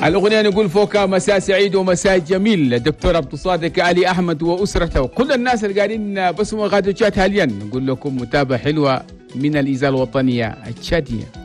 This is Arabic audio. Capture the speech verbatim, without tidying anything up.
الأغنية نقول فوقها مساء سعيد ومساء جميل الدكتور عبد الصادق علي أحمد وأسرته وكل الناس اللي قاعدين بسموا غادو تشات حاليا. نقول لكم متابعة حلوة من الإذاعة الوطنية التشادية.